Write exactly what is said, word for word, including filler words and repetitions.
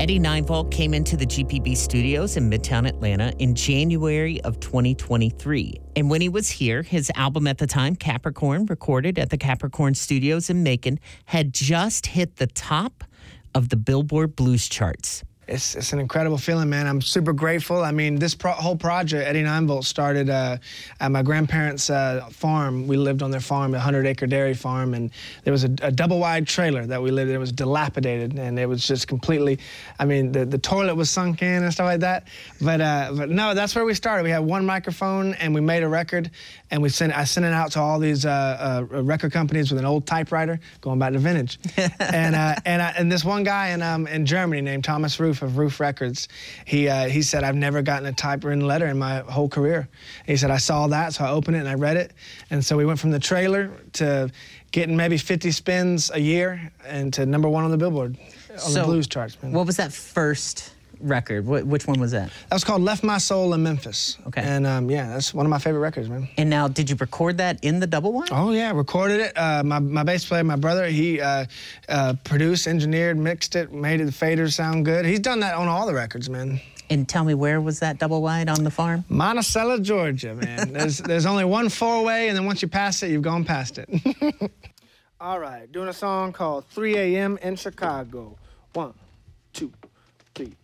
Eddie Ninevolt came into the G P B studios in Midtown Atlanta in January of twenty twenty-three. And when he was here, his album at the time, Capricorn, recorded at the Capricorn Studios in Macon, had just hit the top of the Billboard Blues charts. It's, it's an incredible feeling, man. I'm super grateful. I mean, this pro- whole project, Eddie Ninevolt started uh, at my grandparents' uh, farm. We lived on their farm, a hundred-acre dairy farm, and there was a, a double-wide trailer that we lived in. It was dilapidated, and it was just completely, I mean, the, the toilet was sunk in and stuff like that. But uh, but no, that's where we started. We had one microphone, and we made a record, and we sent I sent it out to all these uh, uh, record companies with an old typewriter, going back to vintage. and uh, and I, and this one guy in um, in Germany named Thomas Roof of Roof Records, he uh, he said, I've never gotten a typewritten letter in my whole career. He said, I saw that, so I opened it and I read it. And so we went from the trailer to getting maybe fifty spins a year and to number one on the Billboard, on So, the blues charts, man. What was that first record? Wh- which one was that? That was called Left My Soul in Memphis. Okay. And um, yeah, that's one of my favorite records, man. And now, did you record that in the double wide? Oh yeah, recorded it. Uh, my, my bass player, my brother, he uh, uh, produced, engineered, mixed it, made the faders sound good. He's done that on all the records, man. And tell me, where was that double wide on the farm? Monticello, Georgia, man. there's, there's only one four-way, and then once you pass it, you've gone past it. All right, doing a song called three a m in Chicago. One, two, three.